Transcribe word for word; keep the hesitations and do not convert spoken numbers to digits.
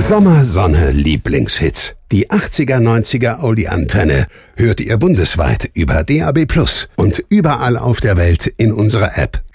Sommersonne Lieblingshits. Die achtziger, neunziger Audi-Antenne hört ihr bundesweit über D A B plus und überall auf der Welt in unserer App.